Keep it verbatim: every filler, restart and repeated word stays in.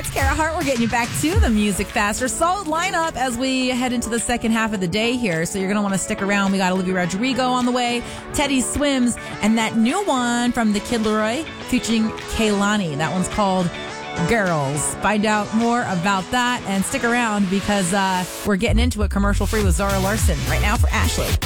It's Kara Hart. We're getting you back to the Music Faster. Solid lineup as we head into the second half of the day here. So you're going to want to stick around. We got Olivia Rodrigo on the way, Teddy Swims, and that new one from the Kid Laroi featuring Kehlani. That one's called Girls. Find out more about that and stick around because uh, we're getting into it commercial free with Zara Larson right now for Ashley.